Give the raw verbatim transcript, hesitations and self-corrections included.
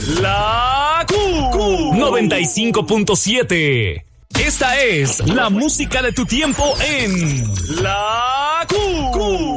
La Q noventa y cinco punto siete. Esta es la música de tu tiempo en La Q.